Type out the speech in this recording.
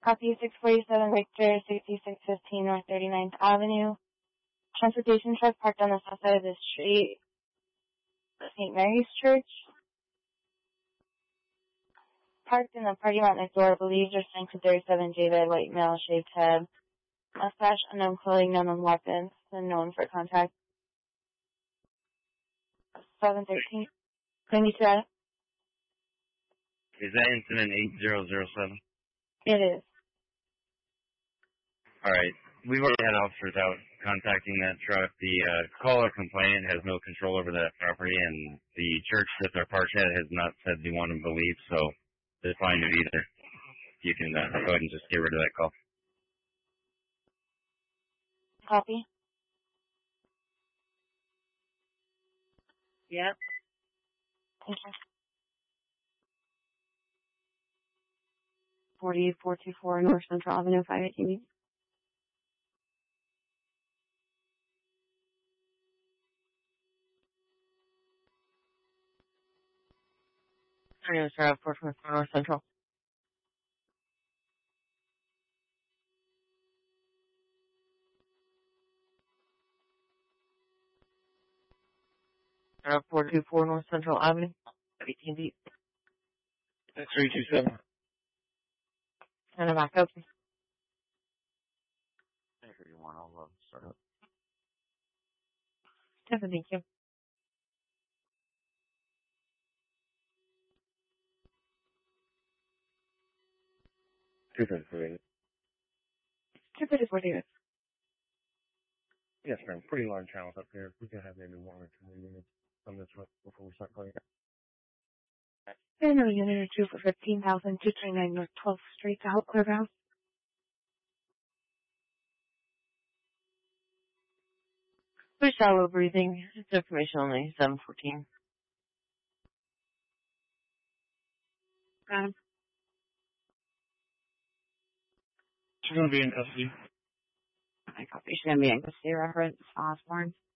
Copy 647 Victor, 6615 North 39th Avenue. Transportation truck parked on the south side of the street. St. Mary's Church. Parked in the parking lot next door. Believes are signed to 37 J-Bed, white male, shaved head. Mustache, unknown clothing, unknown weapons, unknown for contact. 713. Can you see that? Is that incident 8007? It is. Alright. We've already had officers out contacting that truck. The caller complainant has no control over that property, and the church that they're parked at has not said they want them to leave, so they're fine with either. You can go ahead and just get rid of that call. Copy. Yep. Thank you. 48424 North Central Avenue, 518. My name is Sarah, 424 North Central. Sarah, 424 North Central Avenue, 18 deep. 327. And I'm back open. Whatever you want, I'll start up. Thank you. Two thirty. 254. Yes, ma'am. Pretty large house up here. We can have maybe one or two units on this one before we start playing. Another unit or two for 15,229 North 12th Street to help clear house. For shallow breathing, it's information only, 714. Got him. She's going to be in custody. I copy. She's going to be in custody reference, Osborne.